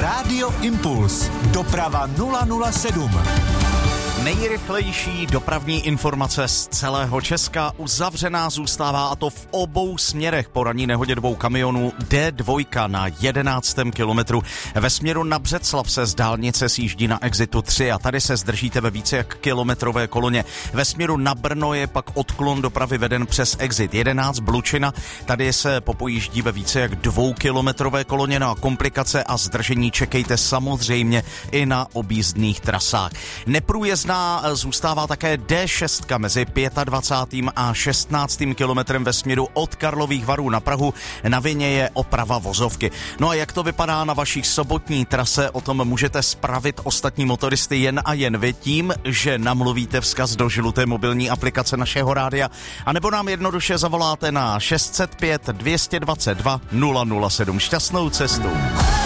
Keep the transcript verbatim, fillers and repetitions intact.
Rádio Impuls. Doprava nula nula sedm. Nejrychlejší dopravní informace z celého Česka. Uzavřená zůstává, a to v obou směrech po ranní nehodě dvou kamionů D dva na jedenáctém kilometru. Ve směru na Břeclav se z dálnice sjíždí na exitu tři a tady se zdržíte ve více jak kilometrové koloně. Ve směru na Brno je pak odklon dopravy veden přes exit jedenáct Blučina. Tady se popojíždí ve více jak dvoukilometrové koloně. No a komplikace a zdržení čekejte samozřejmě i na objízdných trasách. Neprůjezdná zůstává také D šest mezi dvacátým pátým a šestnáctým kilometrem ve směru od Karlových Varů na Prahu. Na vině je oprava vozovky. No a jak to vypadá na vaší sobotní trase, o tom můžete spravit ostatní motoristy jen a jen vy tím, že namluvíte vzkaz do žluté mobilní aplikace našeho rádia, anebo nám jednoduše zavoláte na šest set pět dvě stě dvacet dva nula nula sedm. Šťastnou cestu.